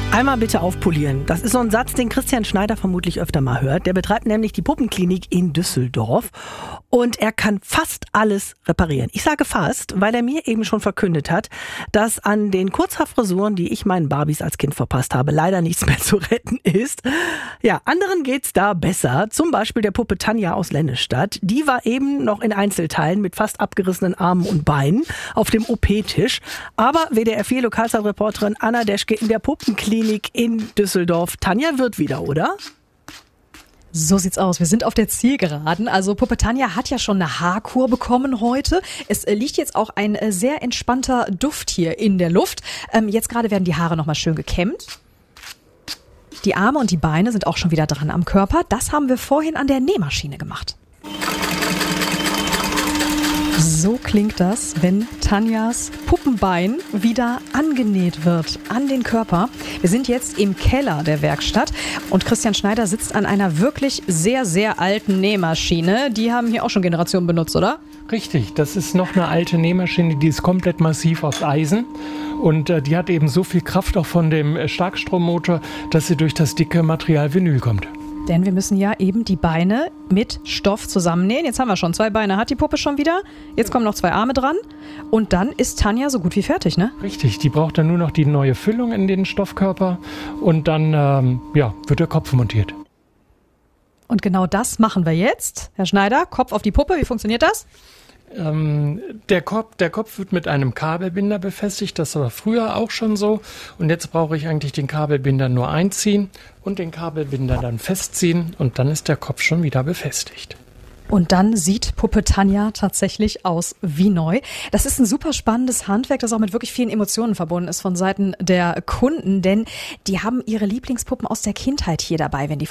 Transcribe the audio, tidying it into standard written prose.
Einmal bitte aufpolieren. Das ist so ein Satz, den Christian Schneider vermutlich öfter mal hört. Der betreibt nämlich die Puppenklinik in Düsseldorf und er kann fast alles reparieren. Ich sage fast, weil er mir eben schon verkündet hat, dass an den Kurzhaarfrisuren, die ich meinen Barbies als Kind verpasst habe, leider nichts mehr zu retten ist. Ja, anderen geht's da besser. Zum Beispiel der Puppe Tanja aus Lennestadt. Die war eben noch in Einzelteilen mit fast abgerissenen Armen und Beinen auf dem OP-Tisch. Aber WDR 4 Lokalzeitreporterin Anna Deschke in der Puppenklinik in Düsseldorf. Tanja wird wieder, oder? So sieht's aus. Wir sind auf der Zielgeraden. Also Puppe Tanja hat ja schon eine Haarkur bekommen heute. Es liegt jetzt auch ein sehr entspannter Duft hier in der Luft. Jetzt gerade werden die Haare nochmal schön gekämmt. Die Arme und die Beine sind auch schon wieder dran am Körper. Das haben wir vorhin an der Nähmaschine gemacht. So klingt das, wenn Tanjas Puppenbein wieder angenäht wird an den Körper. Wir sind jetzt im Keller der Werkstatt und Christian Schneider sitzt an einer wirklich sehr, sehr alten Nähmaschine. Die haben hier auch schon Generationen benutzt, oder? Richtig, das ist noch eine alte Nähmaschine, die ist komplett massiv aus Eisen. Und die hat eben so viel Kraft auch von dem Starkstrommotor, dass sie durch das dicke Material Vinyl kommt. Denn wir müssen ja eben die Beine mit Stoff zusammennähen. Jetzt haben wir schon 2 Beine, hat die Puppe schon wieder. Jetzt kommen noch 2 Arme dran. Und dann ist Tanja so gut wie fertig, ne? Richtig, die braucht dann nur noch die neue Füllung in den Stoffkörper. Und dann wird der Kopf montiert. Und genau das machen wir jetzt. Herr Schneider, Kopf auf die Puppe. Wie funktioniert das? Der Kopf wird mit einem Kabelbinder befestigt, das war früher auch schon so. Und jetzt brauche ich eigentlich den Kabelbinder nur einziehen und den Kabelbinder dann festziehen und dann ist der Kopf schon wieder befestigt. Und dann sieht Puppe Tanja tatsächlich aus wie neu. Das ist ein super spannendes Handwerk, das auch mit wirklich vielen Emotionen verbunden ist von Seiten der Kunden, denn die haben ihre Lieblingspuppen aus der Kindheit hier dabei, wenn die